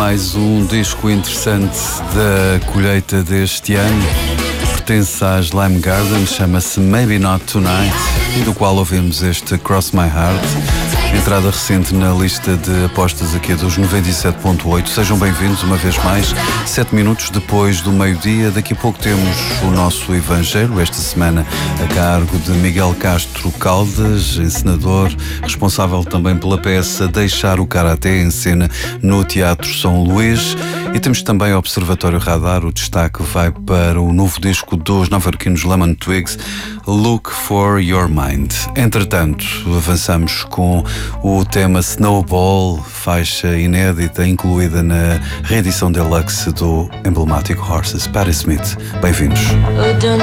Mais um disco interessante da colheita deste ano. Pertence às Lime Garden, chama-se Maybe Not Tonight, e do qual ouvimos este Cross My Heart, entrada recente na lista de apostas aqui dos 97.8. Sejam bem-vindos uma vez mais, 7 minutos depois do meio-dia. Daqui a pouco temos o nosso Evangelho, esta semana a cargo de Miguel Castro Caldas, encenador, responsável também pela peça Deixar o Karaté, em cena no Teatro São Luís. E temos também o Observatório Radar. O destaque vai para o novo disco dos nova-iorquinos Lemon Twigs, Look for Your Mind. Entretanto, avançamos com o tema Snowball, faixa inédita incluída na reedição deluxe do emblemático Horses. Patti Smith, bem-vindos.